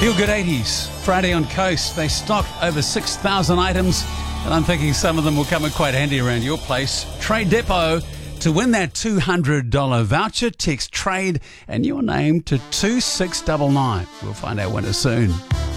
Feel Good 80s, Friday on Coast. They stock over 6,000 items, and I'm thinking some of them will come in quite handy around your place. Trade Depot. To win that $200 voucher, text TRADE and your name to 2699. We'll find our winner soon.